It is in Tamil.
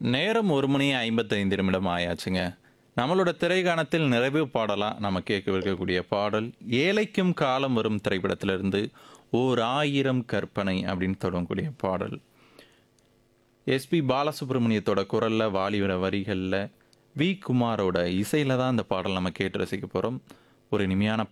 நேரம் 1:55 ஆயாச்சுங்க. நம்மளோட திரைக்காணத்தில் நிறைவு பாடலா நம்ம கேட்கவிருக்கக்கூடிய பாடல், "ஏழைக்கும் காலம் வரும்" திரைப்படத்திலிருந்து "ஓர் ஆயிரம் கற்பனை" அப்படின்னு தொடங்கக்கூடிய பாடல். எஸ்பி பாலசுப்ரமணியத்தோட குரல்ல, வாலியோட வரிகள்ல, வி. குமாரோட இசையில தான் இந்த பாடல் நம்ம கேட்டு ரசிக்க போறோம். ஒரு இனிமையான